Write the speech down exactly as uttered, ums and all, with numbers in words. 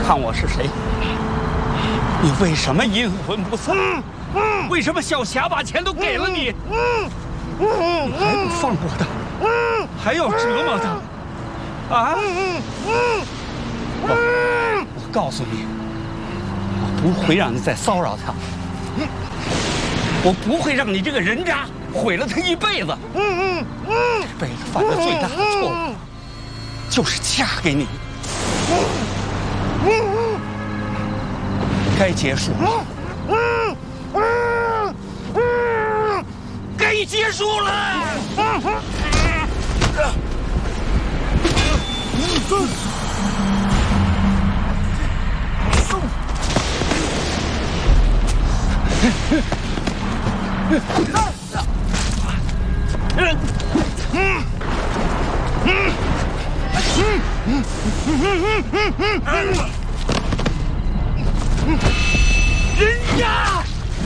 看我是谁？你为什么阴魂不散？为什么小霞把钱都给了你？你还不放过他？还要折磨他？啊！我我告诉你，我不会让你再骚扰他。我不会让你这个人渣毁了他一辈子。这辈子犯的最大的错误就是嫁给你。该结束了。该结束了。